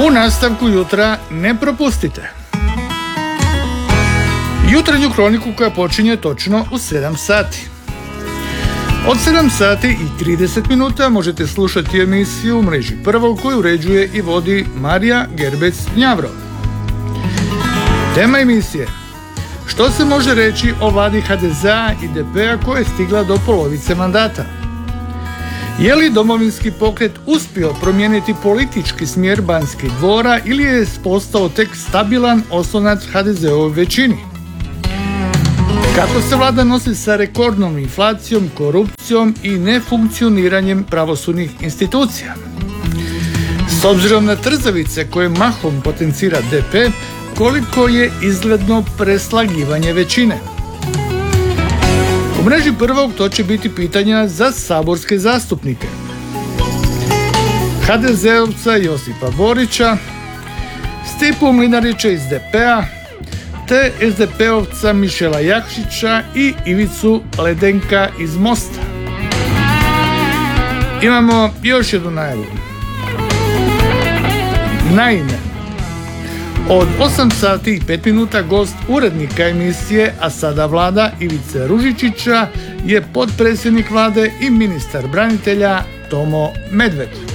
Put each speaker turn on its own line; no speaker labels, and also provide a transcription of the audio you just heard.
U nastavku jutra ne propustite jutarnju kroniku koja počinje točno u 7 sati. Od 7 sati i 30 minuta možete slušati emisiju u mreži Prvog koju uređuje i vodi Marija Gerbec-Njavro. Tema emisije: što se može reći o vladi HDZ-a i DP-a koja je stigla do polovice mandata? Je li Domovinski pokret uspio promijeniti politički smjer Banskih dvora ili je postao tek stabilan oslonac HDZ-ovoj većini? Kako se vlada nosi sa rekordnom inflacijom, korupcijom i nefunkcioniranjem pravosudnih institucija? S obzirom na trzavice koje mahom potencira DP, koliko je izgledno preslagivanje većine? U mreži Prvog to će biti pitanja za saborske zastupnike. HDZ-ovca Josipa Borića, Stipu Mlinarića iz DP-a, te SDP-ovca Mišela Jakšića i Ivicu Ledenka iz Mosta. Imamo još jednu najavu. Naime, od 8 sati i 5 minuta gost urednika emisije A sada Vlada Ivice Ružičića je potpredsjednik vlade i ministar branitelja Tomo Medved.